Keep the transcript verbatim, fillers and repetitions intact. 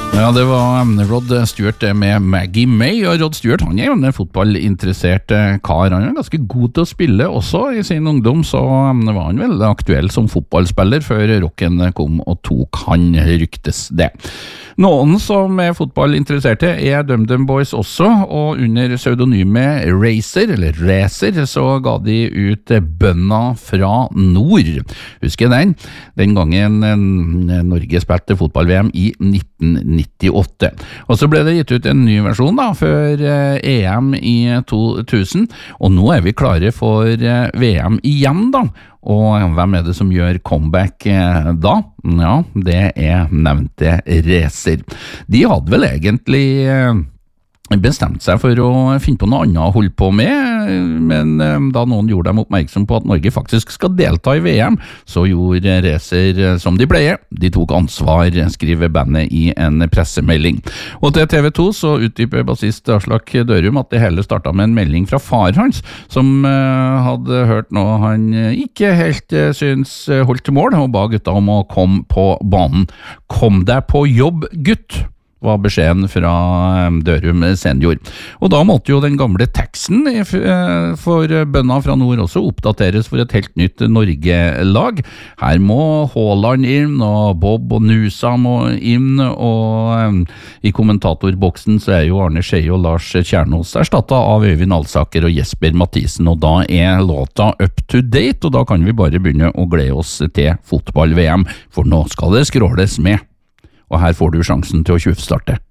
Ja, det var Rod Stewart med Maggie May, og Rod Stewart han er jo en fotballinteressert kar. Han er ganske god til å spille også. I sin ungdom så var han vel aktuell som fotballspiller før rocken kom og tok han, ryktes det. Noen som er fotballinteresserte er DumDum Boys også, og under pseudonymet Racer, eller Racer, så ga de ut Bønna fra Nord. Husker den? Den gangen Norge spilte fotball-V M i nitten nittiåtte. Og så ble det gitt ut en ny versjon da, før E M i to tusen, og nå er vi klare for V M igjen da. Og hvem er det som gjør comeback da? Ja, det er nevnte Racer. De hadde vel egentlig bestemt seg for å finne på noe annet å holde på med, men da noen gjorde dem oppmerksom på at Norge faktisk skal delta i V M, så gjorde Racer som de pleier. De tok ansvar, skriver bandet i en pressemelding. Og til T V to så utdyper bassist Aslak Dørum at det hele startet med en melding fra far hans, som hadde hørt noe han ikke helt syns holdt til mål, og ba gutta om å komme på banen. Kom deg på jobb, gutt! Var beskjeden fra Dørum senior. Og da måtte jo den gamle teksten for Bønna fra Nord også oppdateres for et helt nytt Norge-lag. Her må Haaland inn, og Bob og Nusa må inn, og i kommentatorboksen så er jo Arne Skei og Lars Kjernås erstattet av Øyvind Alsaker og Jesper Mathisen, og da er låta up to date, og da kan vi bare begynne å glede oss til fotball-V M, for nå skal det skråles med. Og her får du sjansen til å tjuvstarte.